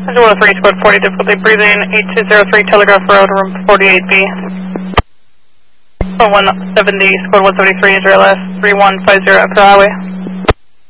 103, squad 40, difficulty breathing, 8203 Telegraph Road, room 48B. 170, squad 173, injury LS 3150 after highway.